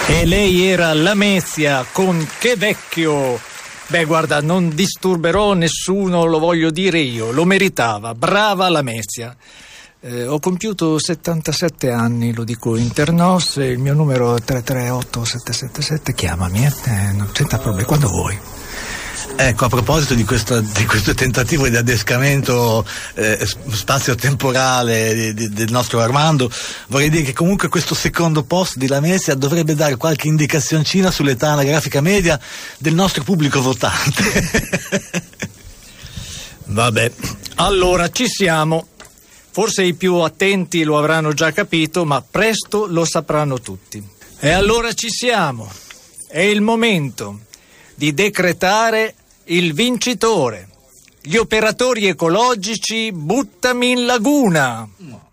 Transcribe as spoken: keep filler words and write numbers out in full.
E lei era Lamezia con Che vecchio. Beh, guarda, non disturberò nessuno, lo voglio dire io, lo meritava. Brava Lamezia. Eh, ho compiuto settantasette anni, lo dico internos, il mio numero è tre tre otto sette sette sette, chiamami, eh? Eh, non c'è problema, quando vuoi. Ecco, a proposito di questo, di questo tentativo di adescamento eh, spazio-temporale di, di, del nostro Armando, vorrei dire che comunque questo secondo post di Lamezia dovrebbe dare qualche indicazioncina sull'età anagrafica media del nostro pubblico votante. Vabbè, allora ci siamo. Forse i più attenti lo avranno già capito, ma presto lo sapranno tutti. E allora ci siamo. È il momento di decretare il vincitore. Gli operatori ecologici buttami in laguna.